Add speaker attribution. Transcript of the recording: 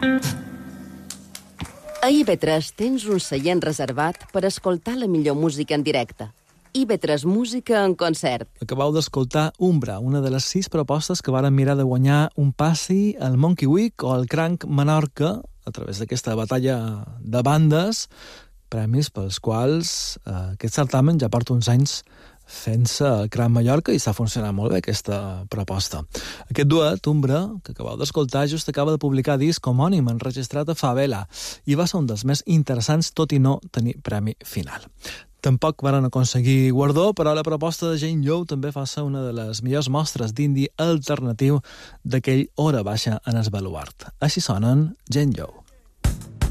Speaker 1: A IB3 tens un seient reservat per escoltar la millor música en directe. IB3 Música en concert.
Speaker 2: Acabeu d'escoltar Umbra, una de les 6 propostes que varen mirar de guanyar un passi al Monkey Week o al Cranc Menorca a través d'aquesta batalla de bandes, premis pels quals aquest certamen ja porta uns anys fent-se al Cranc Mallorca i està funcionant molt bé aquesta proposta. Aquest duet, Umbra, que acabeu d'escoltar, just acaba de publicar disc homònim enregistrat a Favela i va ser un dels més interessants, tot i no tenir premi final. Tampoc varen aconseguir guardó, però la proposta de Jane Jou també fa ser una de les millors mostres d'indie alternatiu d'aquell hora baixa en el baluart. Així sonen Jane Jou.